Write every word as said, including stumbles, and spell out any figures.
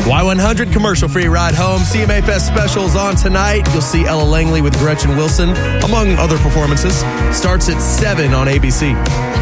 Y one hundred commercial-free ride home. C M A Fest specials on tonight. You'll see Ella Langley with Gretchen Wilson, among other performances. Starts at seven on A B C.